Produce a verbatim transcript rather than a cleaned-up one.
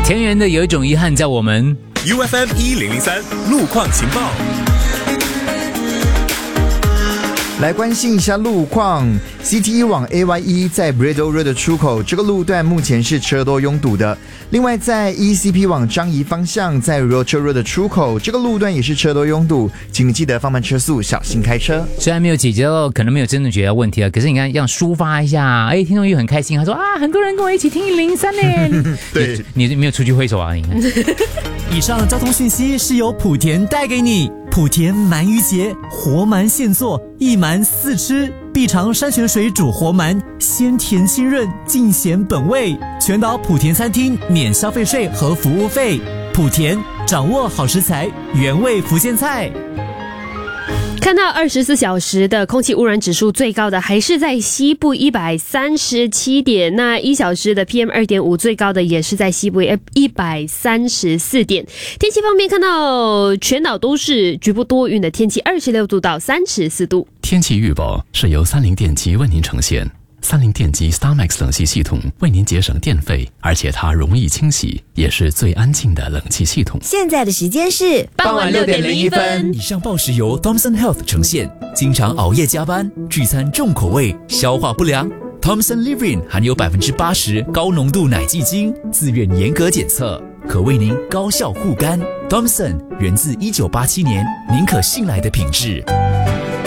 田园的有一种遗憾在我们 U F M 一零零三路况情报。 来关心一下路况 ，C T E 往 A Y E 在 Bredow Road 的出口，这个路段目前是车多拥堵的。另外，在 E C P 往樟宜方向，在 Rochor Road 的出口，这个路段也是车多拥堵，请你记得放慢车速，小心开车。 虽然没有解决到，可能没有真的解决到问题啊，可是你看，这样抒发一下，哎，听众又很开心，他说啊，很多人跟我一起听一零三呢。 对， 你你没有出去挥手啊？你看。 以上交通讯息是由莆田带给你。莆田鳗鱼节，活鳗现做，一鳗四吃，必尝山泉水煮活鳗，鲜甜清润，尽显本味。全岛莆田餐厅免消费税和服务费。莆田掌握好食材，原味福建菜。 看到二十四小时的空气污染指数最高的还是在西部一百三十七点，那一小时的 P M 二点五 最高的也是在西部一百三十四点。天气方面，看到全岛都是局部多云的天气，二十六度到三十四度。 天气预报是由三菱电机为您呈现。三菱电机 StarMax 冷气系统为您节省电费，而且它容易清洗，也是最安静的冷气系统。 现在的时间是傍晚六点零一分。 以上报时由 Thomson Health 呈现。经常熬夜加班，聚餐重口味，消化不良。Thomson Living 含有百分之八十高浓度奶基精，自愿严格检测，可为您高效护肝。Thomson 源自一九八七年，您可信赖的品质。